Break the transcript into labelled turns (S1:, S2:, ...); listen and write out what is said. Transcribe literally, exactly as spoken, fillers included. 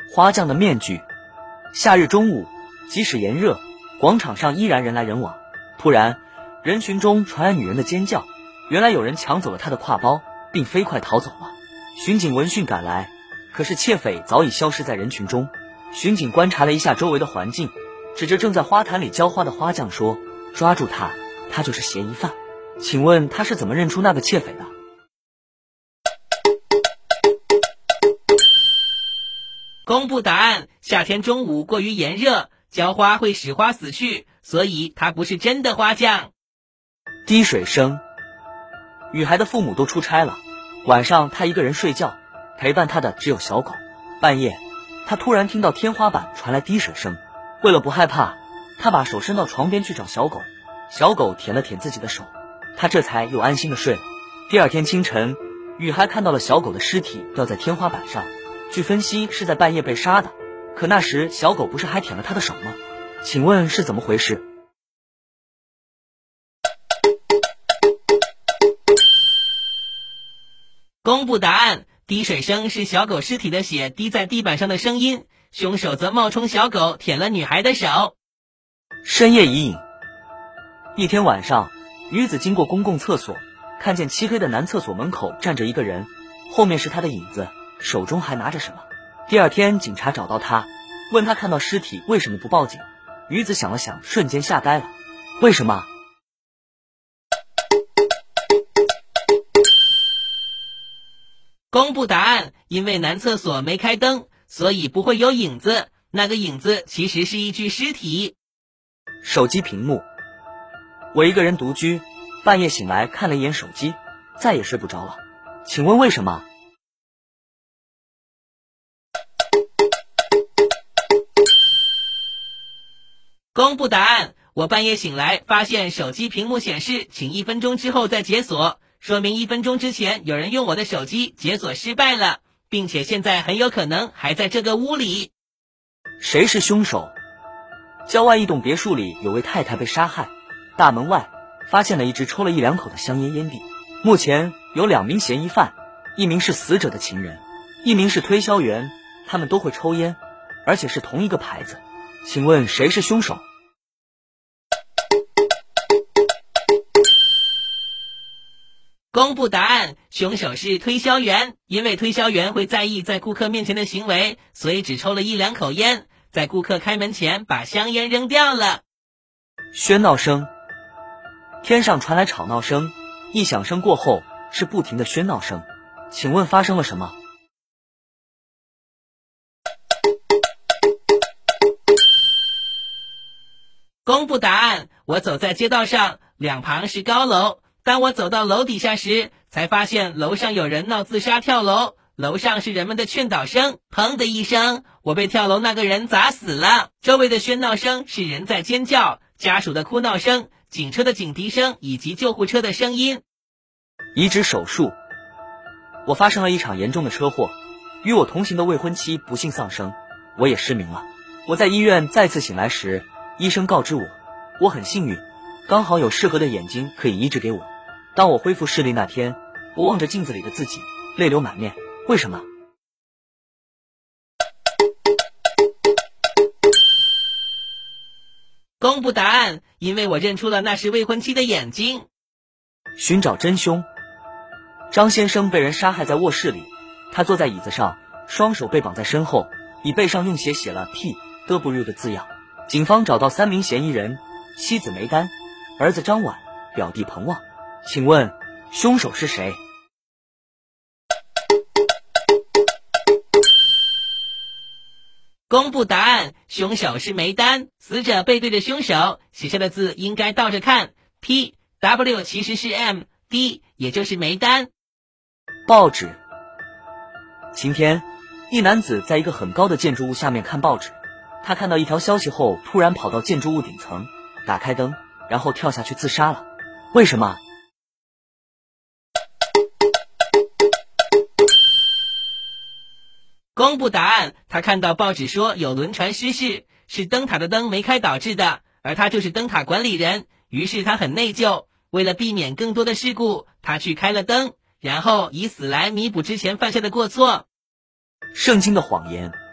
S1: 花匠的面具。夏日中午，即使炎热，广场上依然人来人往。突然，人群中传来女人的尖叫，原来有人抢走了她的挎包，并飞快逃走了。巡警闻讯赶来，可是窃匪早已消失在人群中。巡警观察了一下周围的环境，指着正在花坛里浇花的花匠说：“抓住他，他就是嫌疑犯。”请问他是怎么认出那个窃匪的？
S2: 公布答案：夏天中午过于炎热，浇花会使花死去，所以他不是真的花匠。
S1: 滴水声。女孩的父母都出差了，晚上她一个人睡觉，陪伴她的只有小狗。半夜，她突然听到天花板传来滴水声，为了不害怕，她把手伸到床边去找小狗。小狗舔了舔自己的手，她这才又安心的睡了。第二天清晨，女孩看到了小狗的尸体掉在天花板上，据分析是在半夜被杀的。可那时小狗不是还舔了她的手吗？请问是怎么回事？
S2: 公布答案：滴水声是小狗尸体的血滴在地板上的声音，凶手则冒充小狗舔了女孩的手。
S1: 深夜疑影。一天晚上，女子经过公共厕所，看见漆黑的男厕所门口站着一个人，后面是他的影子，手中还拿着什么。第二天警察找到他，问他看到尸体为什么不报警。女子想了想，瞬间吓呆了。为什么？
S2: 公布答案：因为男厕所没开灯，所以不会有影子，那个影子其实是一具尸体。
S1: 手机屏幕。我一个人独居，半夜醒来看了一眼手机，再也睡不着了。请问为什么？
S2: 公布答案：我半夜醒来发现手机屏幕显示请一分钟之后再解锁，说明一分钟之前有人用我的手机解锁失败了，并且现在很有可能还在这个屋里。
S1: 谁是凶手？郊外一栋别墅里有位太太被杀害，大门外发现了一支抽了一两口的香烟烟蒂。目前有两名嫌疑犯，一名是死者的情人，一名是推销员，他们都会抽烟，而且是同一个牌子。请问谁是凶手？
S2: 公布答案：凶手是推销员，因为推销员会在意在顾客面前的行为，所以只抽了一两口烟，在顾客开门前把香烟扔掉了。
S1: 喧闹声。天上传来吵闹声，一响声过后是不停的喧闹声。请问发生了什么？
S2: 公布答案：我走在街道上，两旁是高楼。当我走到楼底下时，才发现楼上有人闹自杀跳楼，楼上是人们的劝导声。砰的一声，我被跳楼那个人砸死了。周围的喧闹声是人在尖叫，家属的哭闹声，警车的警笛声以及救护车的声音。
S1: 移植手术。我发生了一场严重的车祸，与我同行的未婚妻不幸丧生，我也失明了。我在医院再次醒来时，医生告知我，我很幸运，刚好有适合的眼睛可以移植给我。当我恢复视力那天，我望着镜子里的自己，泪流满面。为什么？
S2: 公布答案：因为我认出了那是未婚妻的眼睛。
S1: 寻找真凶。张先生被人杀害在卧室里，他坐在椅子上，双手被绑在身后，椅背上用血写了 P W 的字样。警方找到三名嫌疑人：妻子梅丹、儿子张婉、表弟彭旺。请问凶手是谁？
S2: 公布答案：凶手是梅丹，死者背对着凶手，写下的字应该倒着看。P W 其实是 M D， 也就是梅丹。
S1: 报纸。晴天，一男子在一个很高的建筑物下面看报纸，他看到一条消息后，突然跑到建筑物顶层，打开灯，然后跳下去自杀了。为什么？
S2: 公布答案：他看到报纸说有轮船失事，是灯塔的灯没开导致的，而他就是灯塔管理人，于是他很内疚，为了避免更多的事故，他去开了灯，然后以死来弥补之前犯下的过错。
S1: 圣经的谎言。